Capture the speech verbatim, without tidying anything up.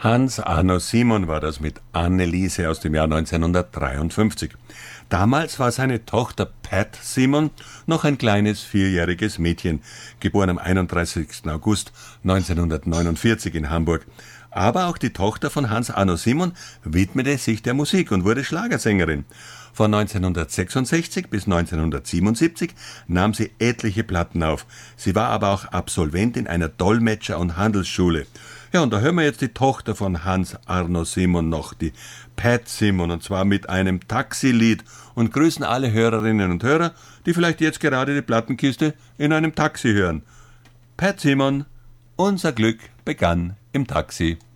Hans Arno Simon war das mit Anneliese aus dem Jahr neunzehnhundertdreiundfünfzig. Damals war seine Tochter Pat Simon noch ein kleines vierjähriges Mädchen, geboren am einunddreißigsten August neunzehnhundertneunundvierzig in Hamburg. Aber auch die Tochter von Hans Arno Simon widmete sich der Musik und wurde Schlagersängerin. Von neunzehnhundertsechsundsechzig bis neunzehnhundertsiebenundsiebzig nahm sie etliche Platten auf. Sie war aber auch Absolventin einer Dolmetscher- und Handelsschule. Ja, und da hören wir jetzt die Tochter von Hans Arno Simon noch, die Pat Simon, und zwar mit einem Taxilied, und grüßen alle Hörerinnen und Hörer, die vielleicht jetzt gerade die Plattenkiste in einem Taxi hören. Pat Simon, unser Glück begann im Taxi.